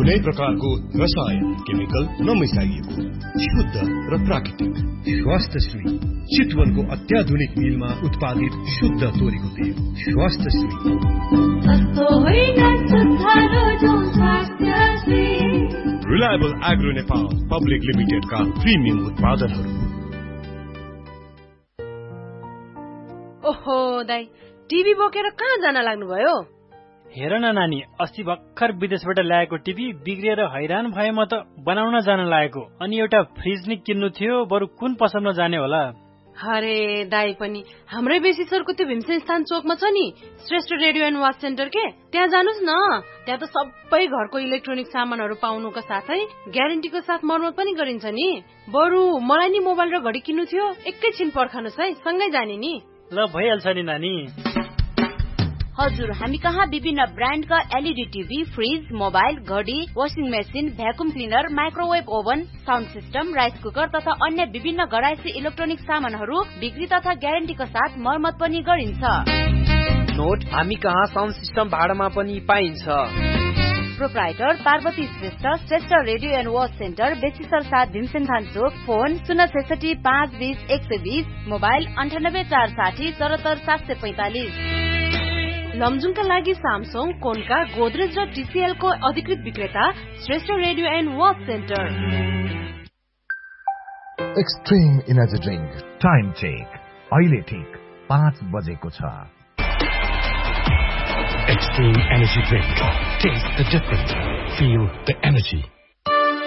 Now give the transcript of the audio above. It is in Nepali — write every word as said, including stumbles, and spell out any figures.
कुनै प्रकारको रसायन केमिकल नमिसाइएको शुद्ध र प्राकृतिक स्वास्थ्यश्री चितवनको अत्याधुनिक मिलमा उत्पादित शुद्ध तोरीको तेल स्वास्थ्यश्री। रिलायबल एग्रो नेपाल पब्लिक लिमिटेडका प्रिमियम उत्पादनहरू। ओहो दाइ, टिभी बोकेर कहाँ जान लाग्नुभयो? हेर न नानी, अस्ति भर्खर विदेशबाट ल्याएको टिभी बिग्रिएर हैरान भए म त बनाउन जान लागेको। अनि एउटा फ्रिज नि किन्नु थियो, बरु कुन पसलमा जाने होला? अरे दाइ पनि हाम्रै बेसी सरको त्यो भीमसेन स्थान चोकमा छ नि Shrestha radio and watch centre के, त्यहाँ जानुस् न। त्यहाँ त सबै घरको इलेक्ट्रोनिक सामानहरू पाउनुका साथै ग्यारेन्टीको साथ मर्मत पनि गरिन्छ नि। बरु मलाई नि मोबाइल र घडी किन्नु थियो, एकैछिन पर्खनुस् है, सँगै जाने नि। ल भइहाल्छ नि नानी। हजुर, हामी कहाँ विभिन्न ब्रान्डका एलईडी टिभी, फ्रिज, मोबाइल, घडी, washing machine, vacuum cleaner, microwave oven, sound system, rice cooker तथा अन्य विभिन्न घरायसी इलेक्ट्रोनिक सामानहरू बिक्री तथा ग्यारेन्टीका साथ मर्मत पनि गरिन्छ। नोट, हामी कहाँ साउन्ड सिस्टम भाडामा पनि पाइन्छ। Proprietor Parvati Shrestha, Shrestha radio and watch centre, बेसीसर साथ भीमसेनथान चोक। फोन शून्य छैसठी पाँच बीस एक सय बीस, मोबाइल अन्ठानब्बे चार साठी चौहत्तर सात सय पैंतालिस। लमजुङका लागि सामसङ, कोनका, गोदरेज र टीसीएल को अधिकृत विक्रेता Shrestha radio and watch centre. Extreme energy drink time check अहिले ठिक पाँच बजेको छ। Extreme Energy Drink. Taste the difference. Feel the energy.